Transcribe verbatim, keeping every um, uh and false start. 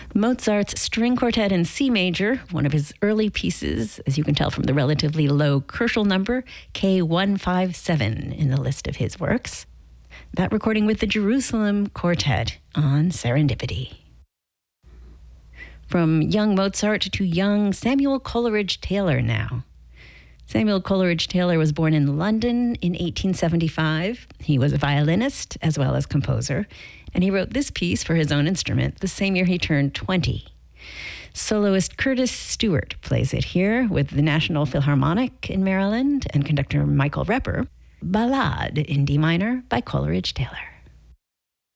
Mozart's String Quartet in C major, one of his early pieces, as you can tell from the relatively low Kerschel number, K one fifty-seven in the list of his works. That recording with the Jerusalem Quartet on Serendipity. From young Mozart to young Samuel Coleridge Taylor now. Samuel Coleridge Taylor was born in London in eighteen seventy-five. He was a violinist as well as composer, and he wrote this piece for his own instrument the same year he turned twenty. Soloist Curtis Stewart plays it here with the National Philharmonic in Maryland and conductor Michael Repper. Ballade in D minor by Coleridge Taylor.